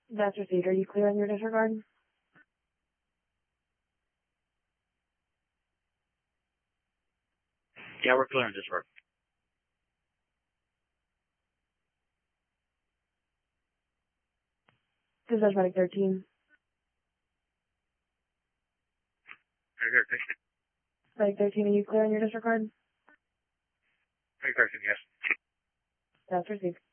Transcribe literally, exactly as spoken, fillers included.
That's received. Are you clear on your disregard? Yeah, we're clear on disregard. Dispatch Medic thirteen. Very good, thank you. Medic thirteen, are you clear on your disregard? Very good, yes. That's received.